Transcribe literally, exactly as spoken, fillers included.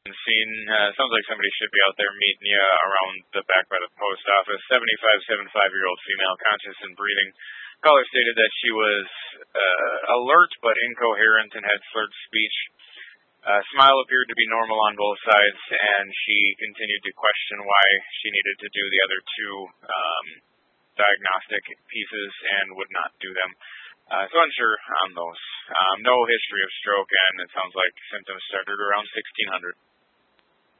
Scene. Uh, sounds like somebody should be out there meeting you around the back by the post office. seventy-five, seventy-five-year-old female, conscious and breathing. Caller stated that she was uh, alert but incoherent and had slurred speech. Uh, smile appeared to be normal on both sides, and she continued to question why she needed to do the other two um, diagnostic pieces and would not do them. Uh, so unsure on those. Um, no history of stroke, and it sounds like symptoms started around sixteen hundred.